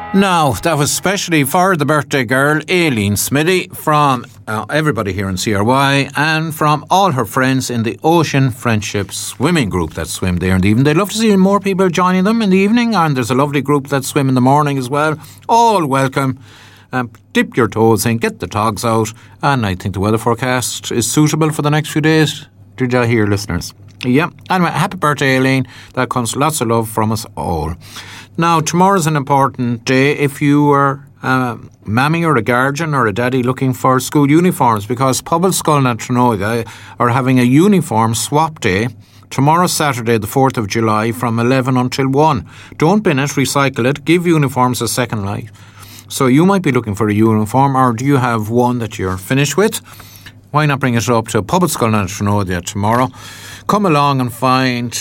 Now, that was specially for the birthday girl, Aileen Smithy, from everybody here in CRY and from all her friends in the Ocean Friendship Swimming Group that swim there in the evening. They'd love to see more people joining them in the evening, and there's a lovely group that swim in the morning as well. All welcome. Dip your toes in, get the togs out, and I think the weather forecast is suitable for the next few days. Did you hear, listeners? Yeah. Anyway, happy birthday, Aileen. That comes lots of love from us all. Now, tomorrow's an important day if you are a mammy or a guardian or a daddy looking for school uniforms, because Pobbleskull and Tranoga are having a uniform swap day tomorrow, Saturday, the 4th of July, from 11 until 1. Don't bin it, recycle it, give uniforms a second life. So you might be looking for a uniform, or do you have one that you're finished with? Why not bring it up to Pobbleskull and Tranoga tomorrow? Come along and find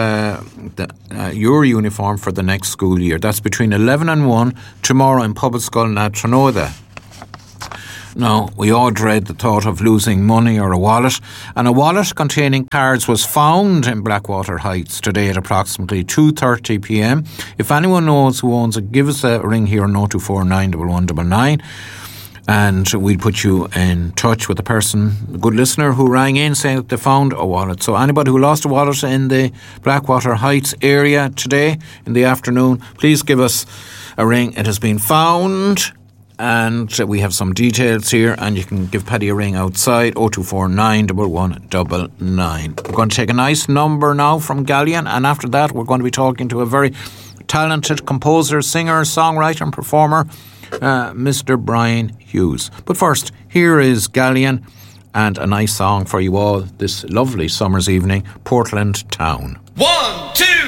your uniform for the next school year. That's between 11 and 1 tomorrow in Pobbleskull and Tranoga. Now, we all dread the thought of losing money or a wallet, and a wallet containing cards was found in Blackwater Heights today at approximately 2:30 p.m. If anyone knows who owns it, give us a ring here on 0249 1199. And we'll put you in touch with the person, a good listener, who rang in saying that they found a wallet. So anybody who lost a wallet in the Blackwater Heights area today in the afternoon, please give us a ring. It has been found, and we have some details here, and you can give Paddy a ring outside, 0249 1199. We're going to take a nice number now from Galleon, and after that we're going to be talking to a very talented composer, singer, songwriter and performer, Mr. Brian Hughes. But first, here is Galleon and a nice song for you all this lovely summer's evening, Portland Town. 1, 2